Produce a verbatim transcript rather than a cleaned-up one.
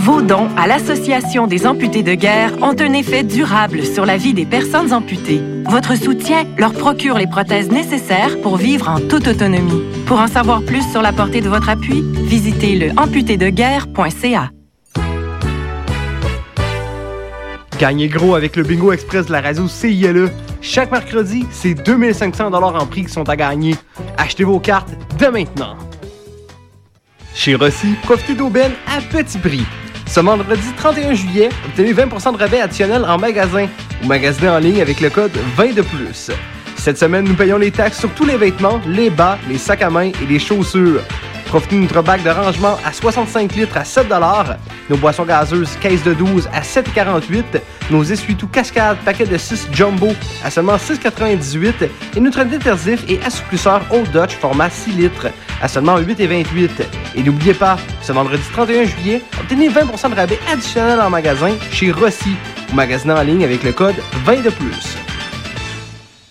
Vos dons à l'Association des amputés de guerre ont un effet durable sur la vie des personnes amputées. Votre soutien leur procure les prothèses nécessaires pour vivre en toute autonomie. Pour en savoir plus sur la portée de votre appui, visitez le amputé de guerre point c a. Gagnez gros avec le Bingo Express de la radio C I L E. Chaque mercredi, c'est deux mille cinq cents dollars en prix qui sont à gagner. Achetez vos cartes dès maintenant. Chez Rossi, profitez d'aubaines à petit prix. Ce vendredi trente et un juillet, obtenez vingt pour cent de rabais additionnel en magasin ou magasinez en ligne avec le code vingt de plus. Cette semaine, nous payons les taxes sur tous les vêtements, les bas, les sacs à main et les chaussures. Profitez de notre bac de rangement à soixante-cinq litres à sept dollars, nos boissons gazeuses caisse de douze à sept quarante-huit, nos essuie-tout cascade paquet de six jumbo à seulement six quatre-vingt-dix-huit et notre détersif et assouplisseur Old Dutch format six litres à seulement huit vingt-huit. Et n'oubliez pas, ce vendredi trente et un juillet, obtenez vingt pour cent de rabais additionnel en magasin chez Rossi ou magasinez en ligne avec le code vingt de plus.